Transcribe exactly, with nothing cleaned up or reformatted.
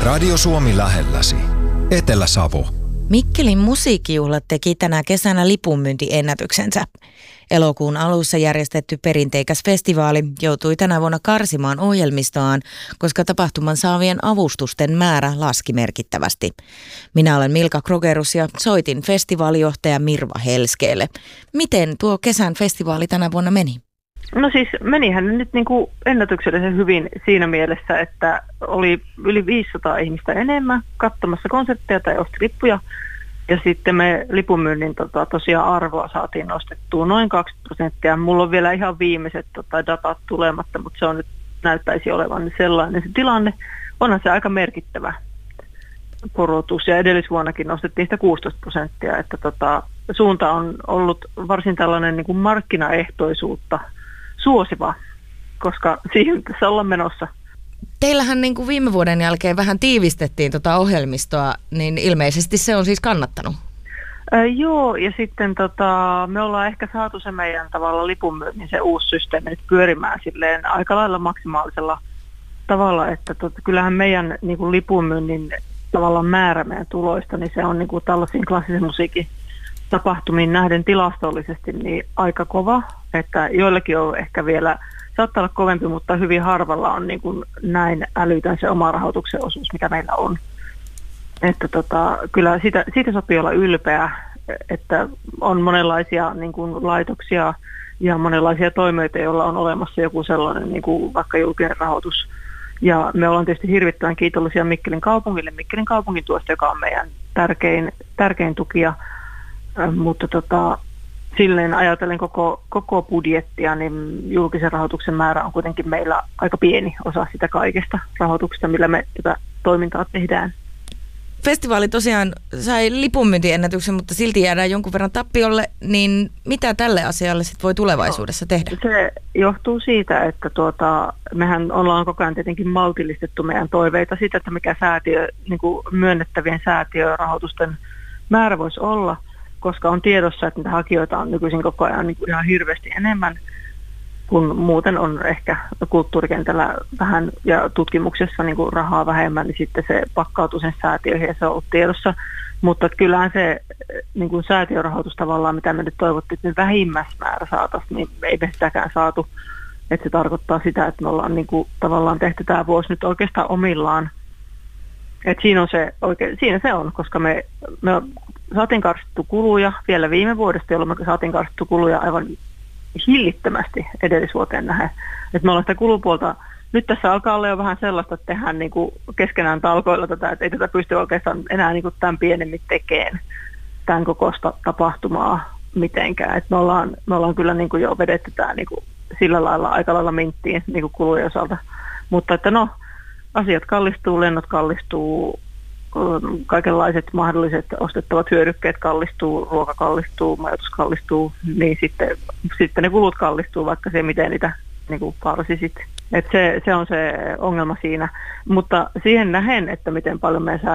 Radio Suomi lähelläsi. Etelä-Savo. Mikkelin musiikkijuhlat teki tänä kesänä lipunmyyntiennätyksensä. Elokuun alussa järjestetty perinteikäs festivaali joutui tänä vuonna karsimaan ohjelmistoaan, koska tapahtuman saavien avustusten määrä laski merkittävästi. Minä olen Milka Krogerus ja soitin festivaalijohtaja Mirva Helskeelle. Miten tuo kesän festivaali tänä vuonna meni? No siis menihän nyt niin kuin ennätyksellisen hyvin siinä mielessä, että oli yli viisisataa ihmistä enemmän katsomassa konsertteja tai osti lippuja. Ja sitten me lipunmyynnin tota, tosiaan arvoa saatiin nostettua noin kaksi prosenttia. Mulla on vielä ihan viimeiset tota, datat tulematta, mutta se on nyt näyttäisi olevan sellainen se tilanne. Onhan se aika merkittävä korotus ja edellisvuonnakin nostettiin sitä kuusitoista prosenttia. Että tota, suunta on ollut varsin tällainen niin kuin markkinaehtoisuutta suosiva, koska siihen tässä ollaan menossa. Teillähän niin kuin viime vuoden jälkeen vähän tiivistettiin tuota ohjelmistoa, niin ilmeisesti se on siis kannattanut. Äh, joo, ja sitten tota, me ollaan ehkä saatu se meidän tavalla lipunmyynnin se uusi systeemi nyt pyörimään silleen aika lailla maksimaalisella tavalla, että tota, kyllähän meidän niin kuin lipunmyynnin tavallaan määrä meidän tuloista, niin se on niin kuin tällaisiin klassisen musiikin tapahtumiin nähden tilastollisesti niin aika kova, että joillakin on ehkä vielä, saattaa olla kovempi, mutta hyvin harvalla on niin kuin näin älytön se oma rahoituksen osuus, mikä meillä on. Että tota, kyllä siitä, siitä sopii olla ylpeä, että on monenlaisia niin kuin laitoksia ja monenlaisia toimijoita, joilla on olemassa joku sellainen niin kuin vaikka julkinen rahoitus. Ja me ollaan tietysti hirvittävän kiitollisia Mikkelin kaupungille, Mikkelin kaupungin tuosta, joka on meidän tärkein, tärkein tukija. Mutta tota, silleen ajatellen koko, koko budjettia, niin julkisen rahoituksen määrä on kuitenkin meillä aika pieni osa sitä kaikesta rahoituksesta, millä me tätä toimintaa tehdään. Festivaali tosiaan sai lipunmyyntiennätyksen, mutta silti jäädään jonkun verran tappiolle, niin mitä tälle asialle sit voi tulevaisuudessa tehdä? Se johtuu siitä, että tuota, mehän ollaan koko ajan tietenkin maltillistettu meidän toiveita siitä, että mikä säätiö, niin kuin myönnettävien säätiörahoitusten määrä voisi olla, koska on tiedossa, että niitä hakijoita on nykyisin koko ajan niin kuin ihan hirveästi enemmän, kun muuten on ehkä kulttuurikentällä vähän ja tutkimuksessa niin kuin rahaa vähemmän, niin sitten se pakkautuu sen säätiöihin ja se on ollut tiedossa. Mutta kyllähän se niin kuin säätiörahoitus tavallaan, mitä me nyt toivottiin, että me vähimmäismäärä saataisiin, niin ei me sitäkään saatu. Että se tarkoittaa sitä, että me ollaan niin kuin, tavallaan tehty tämä vuosi nyt oikeastaan omillaan. Että siinä on se oikein, siinä se on, koska me, me saatiin karsittu kuluja vielä viime vuodesta, jolloin me saatiin karsittu kuluja aivan hillittömästi edellisvuoteen nähden. Että me ollaan sitä kulupuolta, nyt tässä alkaa olla jo vähän sellaista, että tehdään niin kuin keskenään talkoilla tätä, että ei tätä pysty oikeastaan enää niin kuin tämän pienemmin tekemään tämän kokoista tapahtumaa mitenkään. Että me ollaan, me ollaan kyllä niin kuin jo vedetty tämä niin kuin sillä lailla aika lailla minttiin niin kuin kulujen osalta. Mutta että no, asiat kallistuu, lennot kallistuu, kaikenlaiset mahdolliset ostettavat hyödykkeet kallistuu, ruoka kallistuu, majoitus kallistuu, niin sitten, sitten ne kulut kallistuu, vaikka se miten niitä niin kuin karsisit. Et se, se on se ongelma siinä. Mutta siihen nähen, että miten paljon meidän